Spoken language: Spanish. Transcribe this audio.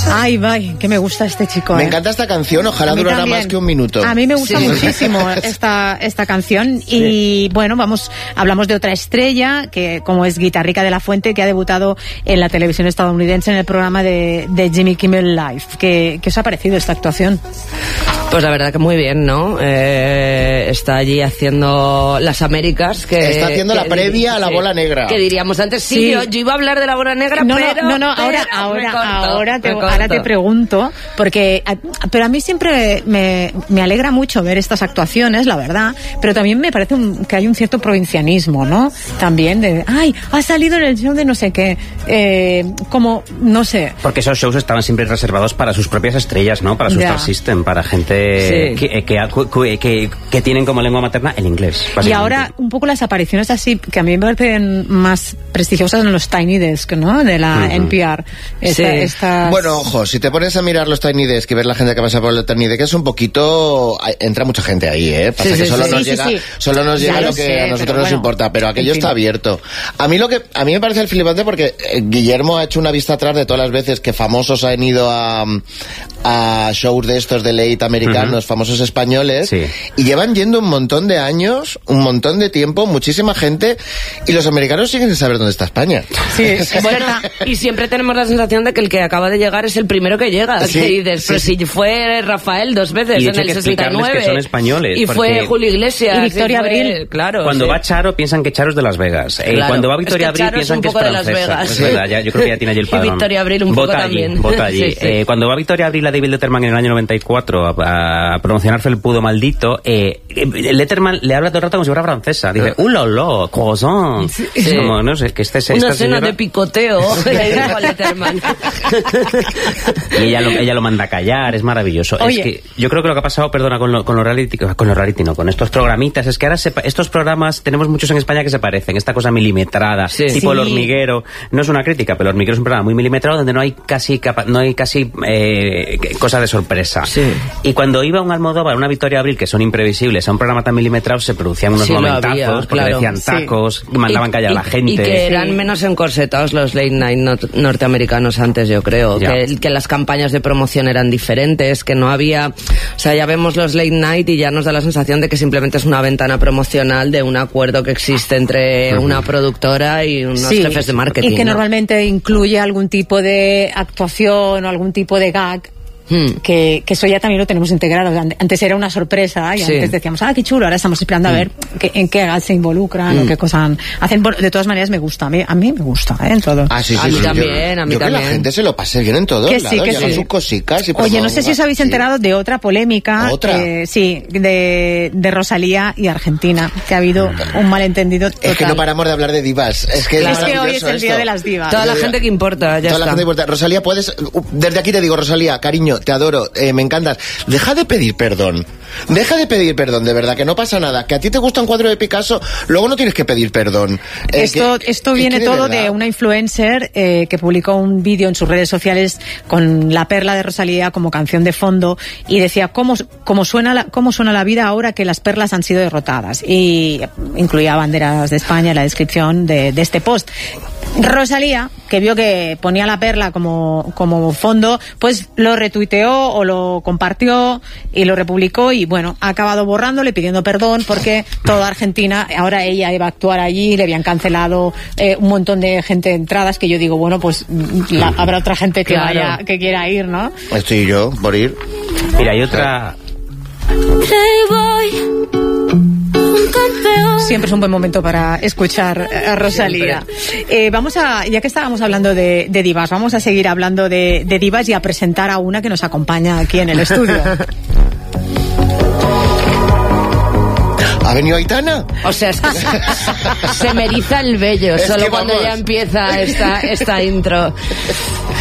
Ay, vaya, que me gusta este chico. Me encanta esta canción, ojalá durara también. más que un minuto. A mí me gusta muchísimo esta canción. Y bueno, hablamos de otra estrella, que como es Guitarrica de la Fuente, que ha debutado en la televisión estadounidense en el programa de Jimmy Kimmel Live. ¿Qué os ha parecido esta actuación? Pues la verdad que muy bien, ¿no? Está allí haciendo las Américas. Está haciendo la previa a la bola negra. Que diríamos antes, sí. Yo iba a hablar de la bola negra, ahora te pregunto, porque pero a mí siempre me alegra mucho ver estas actuaciones, la verdad, pero también me parece que hay un cierto provincianismo, ¿no? También de, ha salido en el show de no sé qué, como, no sé. Porque esos shows estaban siempre reservados para sus propias estrellas, ¿no? Para su Star System, para gente que tienen como lengua materna el inglés. Y ahora un poco las apariciones así, que a mí me parecen más prestigiosas en los Tiny Desk, ¿no? De la NPR. Bueno, ojo, si te pones a mirar los Tiny Desk y ver la gente que pasa por el Tiny Desk, es un poquito... Entra mucha gente ahí, ¿eh? Pasa que solo nos llega lo que a nosotros nos importa, pero aquello está abierto. A mí me parece el flipante porque Guillermo ha hecho una vista atrás de todas las veces que famosos han ido a shows de estos de late americanos, famosos españoles, y llevan yendo un montón de años, un montón de tiempo, muchísima gente, y los americanos siguen sin saber dónde está España. Sí, bueno, y siempre tenemos la sensación de que el que acaba de llegar es el primero que llega. Sí, y dices, si fue Rafael 2 veces y en el 69. Que son españoles. Y fue Julio Iglesias. Y Victoria Abril. Claro. Cuando va Charo, piensan que Charo es de Las Vegas. Cuando va Victoria Abril, piensan que es francesa. Es verdad, yo creo que ya tiene allí el padrón. Y Victoria Abril un poco también. Vota allí. Cuando va Victoria Abril a David Letterman en el año 94 a promocionar Felpudo Maldito, Letterman le habla todo el rato como si fuera francesa. Dice, ¡ulolo! ¡Croissant! Es como, no sé, que esta una señora... de picoteo. Letterman. Y ella lo manda a callar, es maravilloso. Oye. Es que yo creo que lo que ha pasado, perdona, con los reality, con estos programitas, es que ahora estos programas tenemos muchos en España que se parecen, esta cosa milimetrada, tipo El Hormiguero. No es una crítica, pero El Hormiguero es un programa muy milimetrado donde no hay casi cosa de sorpresa. Sí. Y cuando iba un Almodóvar, una Victoria Abril, que son imprevisibles, a un programa tan milimetrado, se producían unos momentazos, porque decían tacos, mandaban callar a la gente. Y que eran menos encorsetados los late night norteamericanos antes, yo creo. Que las campañas de promoción eran diferentes, que no había... O sea, ya vemos los late night y ya nos da la sensación de que simplemente es una ventana promocional de un acuerdo que existe entre una productora y unos jefes de marketing. Y que normalmente incluye algún tipo de actuación o algún tipo de gag. Que eso ya también lo tenemos integrado. Antes era una sorpresa y antes decíamos, qué chulo, ahora estamos esperando a ver en qué gag se involucran o qué cosas hacen. De todas maneras me gusta, a mí me gusta, en todo. A mí también. Que la gente se lo pase bien en todos lados, llevan sus cositas. Oye, no sé si os habéis enterado de otra polémica. De Rosalía y Argentina, que ha habido un malentendido total. Es que no paramos de hablar de divas. Es que hoy es el día de las divas. Toda la gente que importa, ya Toda la gente que importa. Rosalía, desde aquí te digo, Rosalía, cariño, te adoro, me encantas. Deja de pedir perdón, de verdad, que no pasa nada. Que a ti te gusta un cuadro de Picasso, luego no tienes que pedir perdón. Esto viene todo de una influencer que publicó un vídeo en sus redes sociales con La Perla de Rosalía como canción de fondo y decía cómo suena la vida ahora que las perlas han sido derrotadas, y incluía banderas de España en la descripción de este post. Rosalía, que vio que ponía La Perla como fondo, pues lo retuiteó o lo compartió y lo republicó, y bueno, ha acabado borrándole, pidiendo perdón, porque toda Argentina, ahora ella iba a actuar allí, le habían cancelado un montón de gente de entradas, que yo digo, bueno, pues habrá otra gente que quiera ir, ¿no? Estoy yo por ir. Mira, hay otra... Siempre es un buen momento para escuchar a Rosalía. Ya que estábamos hablando de divas, vamos a seguir hablando de divas y a presentar a una que nos acompaña aquí en el estudio. ¿Ha venido Aitana? O sea, es que se me eriza el vello solo cuando ya empieza esta intro.